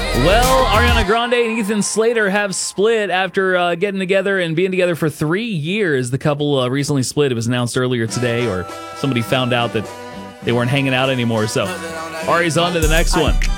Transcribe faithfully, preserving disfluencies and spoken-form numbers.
Well, Ariana Grande and Ethan Slater have split after uh, getting together and being together for three years. The couple uh, recently split. It was announced earlier today, or somebody found out that they weren't hanging out anymore. So Ari's on to the next one.